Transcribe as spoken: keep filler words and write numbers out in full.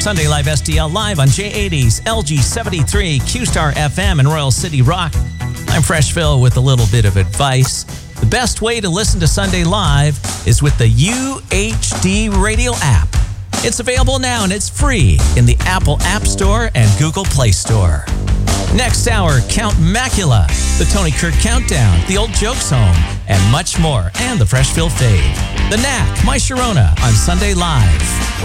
Sunday Live S D L live on J eighty's L G seventy-three, Q-Star F M, and Royal City Rock. I'm Fresh Phil with a little bit of advice. The best way to listen to Sunday Live is with the U H D Radio app. It's available now and it's free in the Apple App Store and Google Play Store. Next hour, Count Macula, the Tony Kirk Countdown, the Old Jokes Home, and much more, and the Fresh Phil Fave. The Knack, My Sharona on Sunday Live.